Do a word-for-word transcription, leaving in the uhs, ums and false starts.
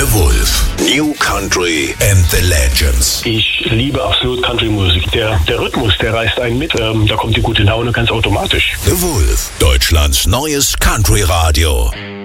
The Wolf. New Country and the Legends. Ich liebe absolut Country-Musik. Der, der Rhythmus, der reißt einen mit. Ähm, da kommt die gute Laune ganz automatisch. The Wolf. Deutschlands neues Country-Radio.